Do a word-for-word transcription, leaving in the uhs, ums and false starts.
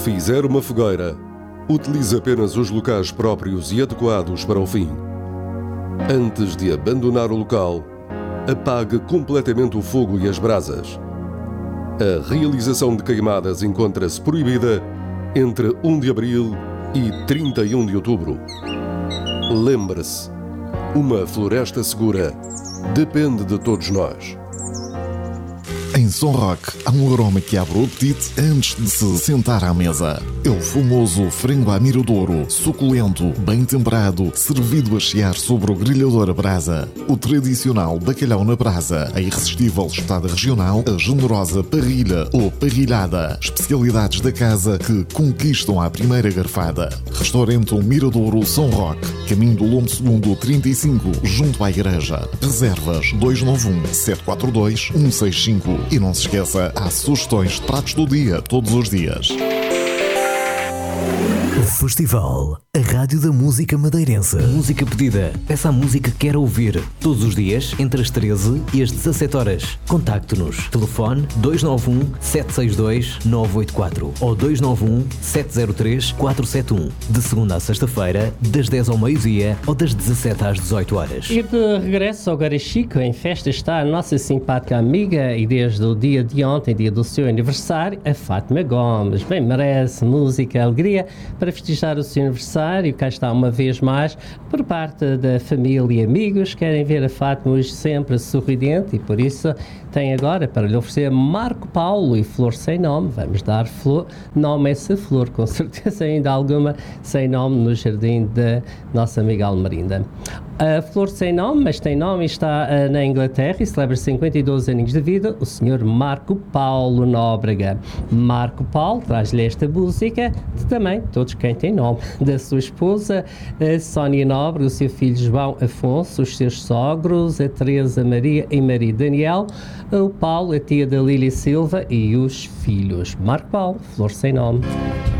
fizer uma fogueira, utilize apenas os locais próprios e adequados para o fim. Antes de abandonar o local, apague completamente o fogo e as brasas. A realização de queimadas encontra-se proibida entre primeiro de abril e trinta e um de outubro. Lembre-se, uma floresta segura depende de todos nós. Em Som Rock há um aroma que abre o apetite antes de se sentar à mesa. É o famoso frango à miradouro, suculento, bem temperado, servido a chiar sobre o grelhador a brasa. O tradicional bacalhau na brasa, a irresistível espetada regional, a generosa parrilha ou parrilhada. Especialidades da casa que conquistam à primeira garfada. Restaurante Miradouro Som Rock, caminho do Lombo Segundo trinta e cinco, junto à igreja. Reservas dois nove um, sete quatro dois, um seis cinco. E não se esqueça, há sugestões de pratos do dia todos os dias. O Festival, a rádio da música madeirense. Música pedida. Peça a música que quer ouvir. Todos os dias, entre as treze e as dezassete horas. Contacte-nos. Telefone dois nove um, sete seis dois, nove oito quatro ou dois nove um, sete zero três, quatro sete um. De segunda a sexta-feira, das dez ao meio-dia ou das dezassete às dezoito horas. E de regresso ao Garachico, em festa está a nossa simpática amiga e desde o dia de ontem, dia do seu aniversário, a Fátima Gomes. Bem merece música, alegria para festejar o seu aniversário. Cá está uma vez mais por parte da família e amigos. Querem ver a Fátima hoje sempre sorridente e por isso tem agora para lhe oferecer Marco Paulo e Flor Sem Nome. Vamos dar flor, nome a essa flor, com certeza ainda alguma sem nome no jardim da nossa amiga Almerinda. A Flor Sem Nome, mas tem nome, está uh, na Inglaterra e celebra cinquenta e dois aninhos de vida, o senhor Marco Paulo Nóbrega. Marco Paulo traz-lhe esta música de também todos quem tem nome, da sua esposa, a Sónia Nóbrega, o seu filho João Afonso, os seus sogros, a Teresa Maria e Maria Daniel, o Paulo, a tia da Lília Silva e os filhos. Marco Paulo, Flor Sem Nome.